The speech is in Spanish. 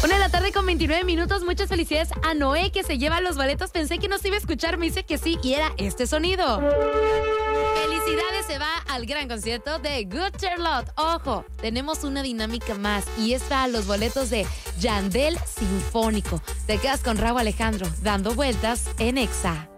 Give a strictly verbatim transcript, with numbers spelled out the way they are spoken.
Una de la tarde con veintinueve minutos. Muchas felicidades a Noé, que se lleva los boletos. Pensé que no se iba a escuchar, me dice que sí, y era este sonido. Felicidades, se va al gran concierto de Good Charlotte. Ojo, tenemos una dinámica más, y es para los boletos de Yandel Sinfónico. Te quedas con Rauw Alejandro, Dando Vueltas en Exa.